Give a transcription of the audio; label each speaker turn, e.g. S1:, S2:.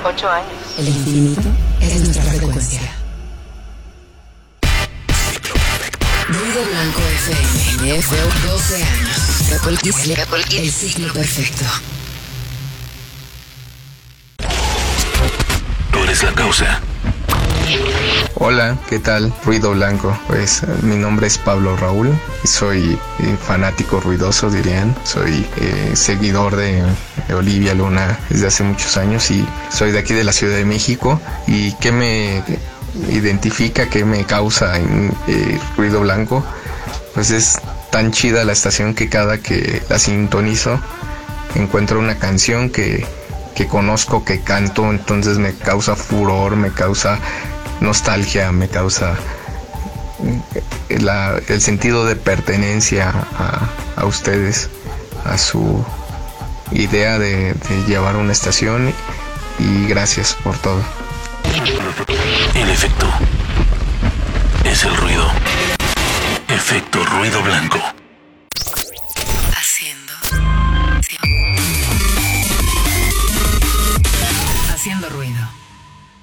S1: 8 años.
S2: El infinito es nuestra frecuencia. Ruido Blanco FM, NF 12 años. El ciclo perfecto.
S3: Tú eres la causa.
S4: Hola, ¿qué tal? Ruido Blanco. Pues mi nombre es Pablo Raúl. Soy fanático ruidoso, dirían. Soy seguidor de Olivia Luna desde hace muchos años y soy de aquí de la Ciudad de México. ¿Y qué me identifica, qué me causa Ruido Blanco? Pues es tan chida la estación que cada que la sintonizo encuentro una canción que conozco, que canto, entonces me causa furor, me causa nostalgia, me causa el sentido de pertenencia a ustedes, a su idea de llevar una estación, y gracias por todo.
S3: El efecto es el ruido. Efecto ruido blanco.